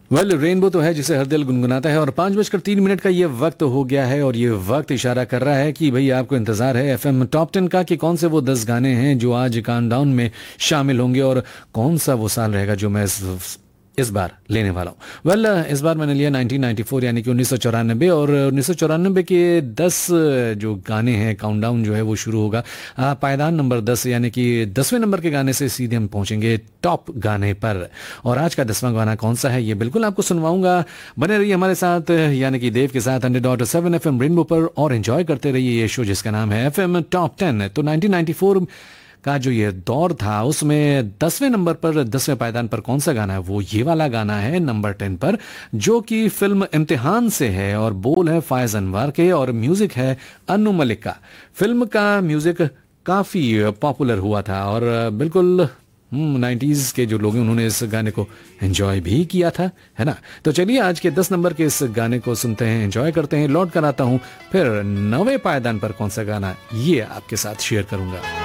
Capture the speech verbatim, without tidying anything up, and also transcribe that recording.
Well well, rainbow तो है जिसे हर दिल गुनगुनाता है और पांच बजकर तीन मिनट का ये वक्त हो गया है और ये वक्त इशारा कर रहा है कि भाई आपको इंतजार है एफएम टॉप टेन का कि कौन से वो दस गाने हैं जो आज काउंटडाउन में शामिल होंगे और कौन सा वो साल रहेगा जो मैं इस, इस बार लेने वाला हूँ। वेल well, इस बार मैंने लिया नाइनटीन नाइंटी फोर यानी कि उन्नीस सौ चौरानबे और उन्नीस सौ चौरानबे के दस जो गाने हैं काउंटडाउन जो है वो शुरू होगा आ, पायदान नंबर दस यानी कि दसवें नंबर के गाने से सीधे हम पहुंचेंगे टॉप गाने पर। और आज का दसवां गाना कौन सा है ये बिल्कुल आपको सुनवाऊंगा। बने रहिए हमारे साथ यानी कि देव के साथ hundred dot seven F M rainbow पर और एंजॉय करते रहिए ये शो जिसका नाम है एफ एम टॉप टेन। तो नाइनटीन नाइंटी फोर का जो ये दौर था उसमें दसवें नंबर पर दसवें पायदान पर कौन सा गाना है वो ये वाला गाना है नंबर टेन पर जो कि फिल्म इम्तिहान से है और बोल है फायज अनवर के और म्यूजिक है अनु मलिक का। फिल्म का म्यूजिक काफी पॉपुलर हुआ था और बिल्कुल नाइन्टीज के जो लोग हैं उन्होंने इस गाने को एंजॉय भी किया था, है ना। तो चलिए आज के दस नंबर के इस गाने को सुनते हैं, एंजॉय करते हैं। लौट कर आता हूं फिर नवे पायदान पर कौन सा गाना ये आपके साथ शेयर करूंगा।